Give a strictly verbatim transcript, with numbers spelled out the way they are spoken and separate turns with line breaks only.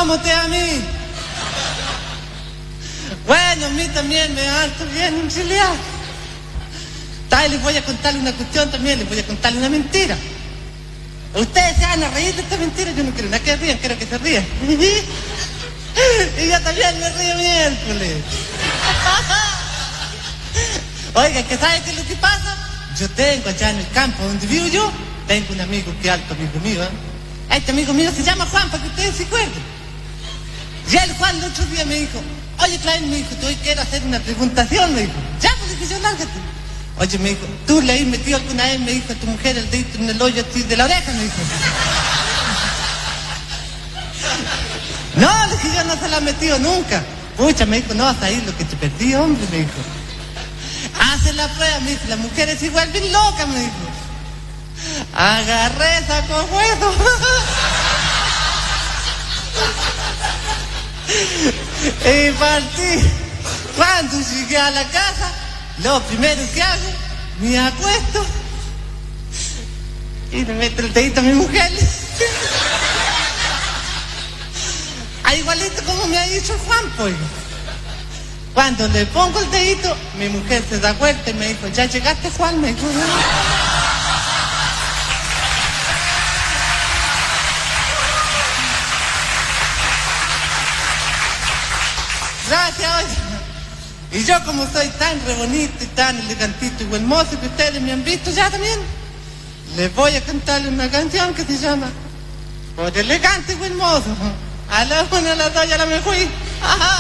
¿Cómo te a mí? Bueno, a mí también me harto bien un chileado. Tal, les voy a contarle una cuestión también, les voy a contarle una mentira. Ustedes se van a reír de esta mentira, yo no quiero nada que rían, quiero que se rían. Y yo también me río miércoles. Oiga, ¿qué sabe qué es lo que pasa? Yo tengo allá en el campo donde vivo yo, tengo un amigo que es alto amigo mío, ¿eh? Este amigo mío se llama Juan, para que ustedes se acuerden. Y el Juan el otro día me dijo, oye, Claudio, me dijo, tú hoy quiero hacer una preguntación, me dijo. Ya, pues dije yo, lárgate. Oye, me dijo, ¿tú le has metido alguna vez, me dijo, a tu mujer el dedito en el hoyo así de la oreja, me dijo? No, le dije, yo no se la he metido nunca. Pucha, me dijo, no, hasta ahí lo que te perdí, hombre, me dijo. Hace la prueba, me dijo, la mujer es igual bien loca, me dijo. Agarré, sacó hueso. Y partí. Cuando llegué a la casa, lo primero que hago, me acuesto y le meto el dedito a mi mujer. Ah, igualito como me ha dicho el Juan, pues. Cuando le pongo el dedito, mi mujer se da vuelta y me dijo, ¿ya llegaste, Juan? Me dijo, gracias, oye. Y yo como soy tan re bonito y tan elegantito y buen mozo que ustedes me han visto ya también, les voy a cantarle una canción que se llama Por elegante y buen mozo. A la una, a las dos ya la me fui. Ajá.